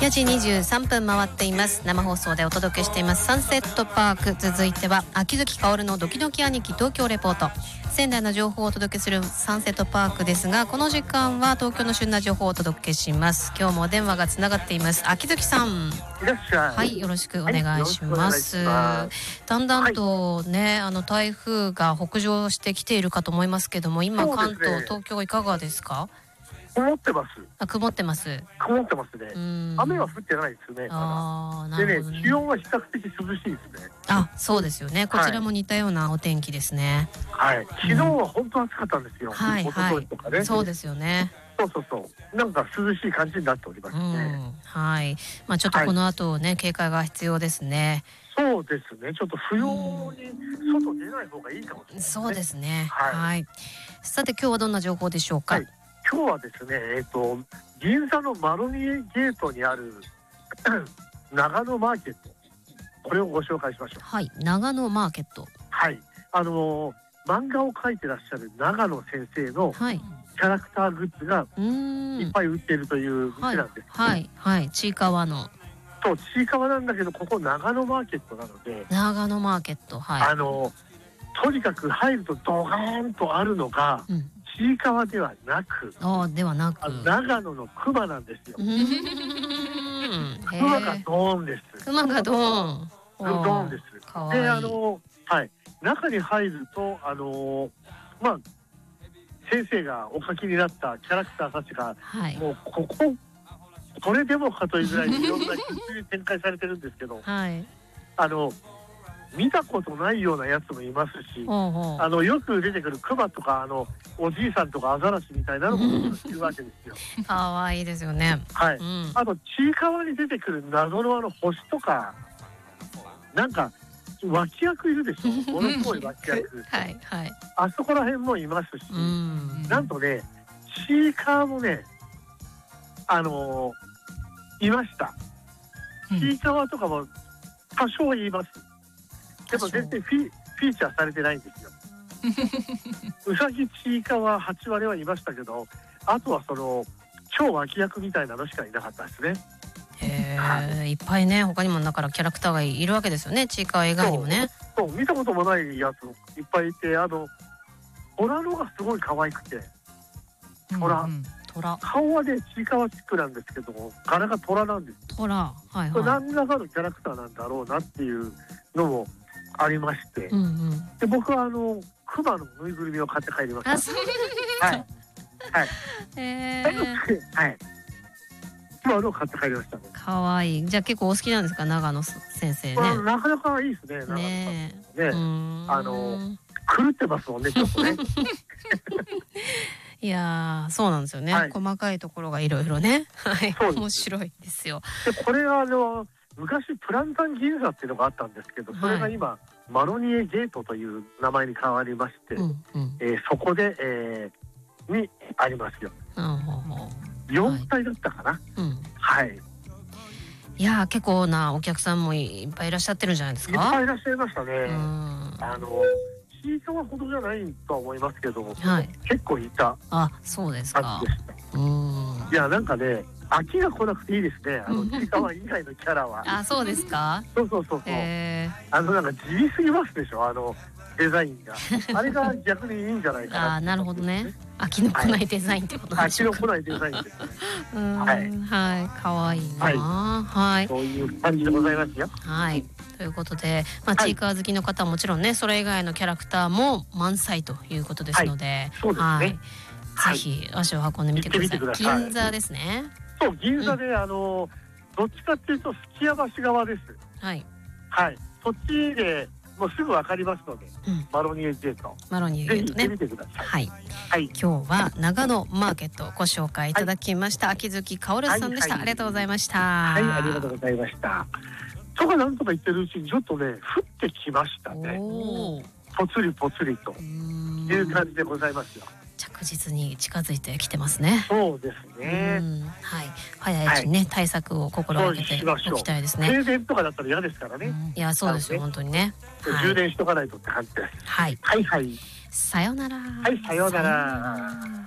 4時23分回っています。生放送でお届けしていますサンセットパーク。続いては秋月薫のドキドキ兄貴東京レポート。仙台の情報をお届けするサンセットパークですが、この時間は東京の旬な情報をお届けします。今日もお電話がつながっています。秋月さん、 いらっしゃい。 はい、よろしくお願いします。だんだんとね、台風が北上してきているかと思いますけども、今関東、東京いかがですか？ 曇ってます。 曇ってます。 曇ってますね。雨は降ってないですね。でね、気温は比較的涼しいですね。 あ、そうですよね。こちらも似たようなお天気ですね。 はい。昨日は本当暑かったんですよ。 はいはい。そうですよね。 そうなんか涼しい感じになっておりますね。 はい。まあちょっとこの後ね、警戒が必要ですね。 そうですね。ちょっと不要に外出ない方がいいかもしれない。 そうですね。はい。さて今日はどんな情報でしょうか？ 今日はですね、銀座のマロニエゲートにある長野マーケット、これをご紹介しましょう。 はい、長野マーケット。 はい、漫画を描いてらっしゃる長野先生のキャラクターグッズがいっぱい売っているという店なんです。 はいはい、ちいかわの。 そう、ちいかわなんだけど、ここ長野マーケットなので。 長野マーケット、はい。 とにかく入るとドカーンとあるのが。ちいかわではなく、長野のクマなんですよ。クマがドーンです。 クマがドーン。 ドーンです。で、はい、中に入ると、まあ、先生がお書きになったキャラクターたちが、もうこれでもかというぐらいいろんな技術に展開されてるんですけど、見たことないようなやつもいますし、よく出てくるクマとかおじいさんとかアザラシみたいなのもいるわけですよ。 可愛いですよね。 はい。あとちいかわに出てくる謎の星とか、なんか脇役いるでしょ。ものすごい脇役。 はいはい。 あそこら辺もいますし、なんとね、ちいかわもね、いました。ちいかわとかも多少言います。でも全然フィーチャーされてないんですよ。うさぎちいかわ8割はいましたけど、あとは超脇役みたいなのしかいなかったですね。 いっぱいね、他にもだからキャラクターがいるわけですよね。ちいかわ以外にもね。 そう、見たこともないやついっぱいいて、虎のがすごい可愛くて、虎。顔はね、ちいかわチックなんですけども、柄が虎なんです。 虎、はいはい。 何らかのキャラクターなんだろうなっていうのもありまして、で僕はクマのぬいぐるみを買って帰りました。はいはい。はい。クマの買って帰りましたね。 可愛い。じゃあ結構お好きなんですか、長野先生ね。 なかなかいいですね。ね。狂ってますもんね、ちょっとね。 いや、そうなんですよね。細かいところがいろいろね。はい。面白いですよ。 で、これが昔プランタン銀座っていうのがあったんですけど、それが今マロニエゲートという名前に変わりまして、そこでにありますよ。4体だったかな。はい。 いや、結構なお客さんもいっぱいいらっしゃってるんじゃないですか。 いっぱいいらっしゃいましたね。ちいかわほどじゃないとは思いますけど、結構いた。 あ、そうですか。 いや、なんかね、飽きが来なくていいですね。ちいかわ以外のキャラは。 あ、そうですか。 そう。なんか地味すぎますでしょ。デザインが。あれが逆にいいんじゃないかな。 あ、なるほどね。飽きの来ないデザインってことでしょうか。 飽きの来ないデザインですね。 はい、可愛いな。はい。 そういう感じでございますよ。 はい。ということで、ちいかわ好きの方はもちろんね、それ以外のキャラクターも満載ということですので、はい。ぜひ足を運んでみてください。銀座ですね。 そう、銀座でどっちかっていうとすきや橋側です。はい。はい。そっちでもうすぐわかりますので、マロニエゲート。 マロニエゲートね。 ぜひ見てみてください。 はい。今日は長野マーケットをご紹介いただきました。秋月薫さんでした。ありがとうございました。 はい、ありがとうございました。とかなんとか言ってるうちにちょっとね降ってきましたね。ぽつりぽつりという感じでございますよ。 着実に近づいてきてますね。 そうですね。 はい。早いうちにね、対策を心がけておきたいですね。 停電とかだったら嫌ですからね。 いや、そうですよ、本当にね。 充電しとかないとって感じです。 はい。 はいはい。 さようなら。 はい、さようなら。